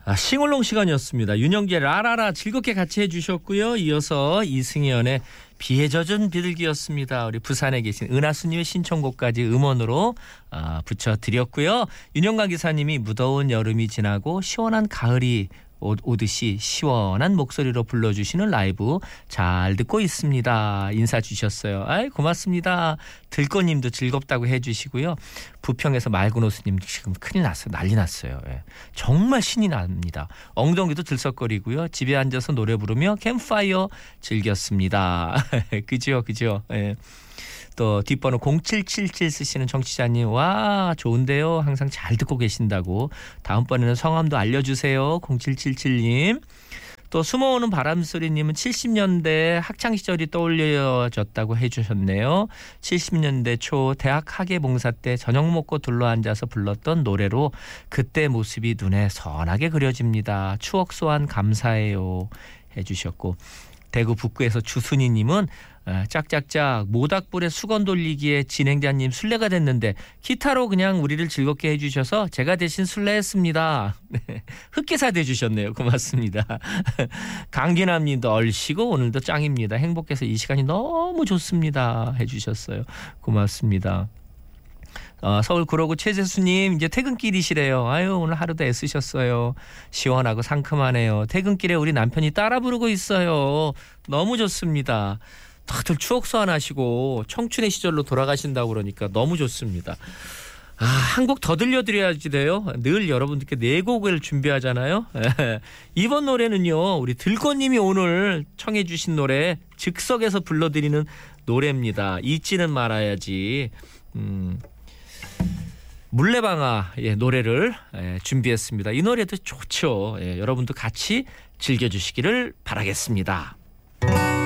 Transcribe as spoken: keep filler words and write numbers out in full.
아, 싱얼롱 시간이었습니다. 윤영재 라라라 즐겁게 같이 해주셨고요. 이어서 이승현의 비에 젖은 비둘기였습니다. 우리 부산에 계신 은하수님의 신청곡까지 음원으로 아, 붙여드렸고요. 윤영강 기사님이 무더운 여름이 지나고 시원한 가을이 오듯이 시원한 목소리로 불러주시는 라이브 잘 듣고 있습니다. 인사 주셨어요. 아이 고맙습니다. 들꽃님도 즐겁다고 해주시고요. 부평에서 맑은호수님 지금 큰일 났어요. 난리 났어요. 예. 정말 신이 납니다. 엉덩이도 들썩거리고요. 집에 앉아서 노래 부르며 캠프파이어 즐겼습니다. 그죠 그죠. 예. 또 뒷번호 공칠칠칠 쓰시는 청취자님 와 좋은데요. 항상 잘 듣고 계신다고. 다음번에는 성함도 알려주세요. 공칠칠칠님. 또 숨어오는 바람소리님은 칠십 년대 학창시절이 떠올려졌다고 해주셨네요. 칠십 년대 초 대학 학예봉사 때 저녁 먹고 둘러앉아서 불렀던 노래로 그때 모습이 눈에 선하게 그려집니다. 추억 소환 감사해요 해주셨고 대구 북구에서 주순이님은 짝짝짝 모닥불에 수건 돌리기에 진행자님 술래가 됐는데 기타로 그냥 우리를 즐겁게 해주셔서 제가 대신 술래했습니다. 흑기사 돼주셨네요. 고맙습니다. 강기남님도 얼씨고 오늘도 짱입니다. 행복해서 이 시간이 너무 좋습니다 해주셨어요. 고맙습니다. 어, 서울 구로구 최재수님 이제 퇴근길이시래요. 아유 오늘 하루도 애쓰셨어요. 시원하고 상큼하네요. 퇴근길에 우리 남편이 따라 부르고 있어요. 너무 좋습니다. 다들 추억 소환하시고 청춘의 시절로 돌아가신다고 그러니까 너무 좋습니다. 아, 한 곡 더 들려드려야지 돼요. 늘 여러분들께 네 곡을 준비하잖아요. 이번 노래는요. 우리 들꽃님이 오늘 청해 주신 노래 즉석에서 불러드리는 노래입니다. 잊지는 말아야지. 음, 물레방아 예, 노래를 예, 준비했습니다. 이 노래도 좋죠. 예, 여러분도 같이 즐겨주시기를 바라겠습니다.